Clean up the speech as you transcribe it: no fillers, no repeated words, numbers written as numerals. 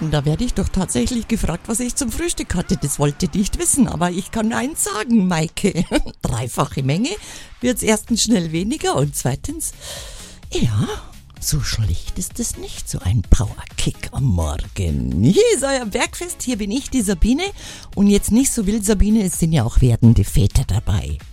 Da werde ich doch tatsächlich gefragt, was ich zum Frühstück hatte. Das wollt ihr nicht wissen, aber ich kann eins sagen, Maike. Dreifache Menge wird's erstens schnell weniger und zweitens, ja, so schlecht ist es nicht, so ein Powerkick am Morgen. Hier ist euer Bergfest, hier bin ich, die Sabine. Und jetzt nicht so wild, Sabine, es sind ja auch werdende Väter dabei.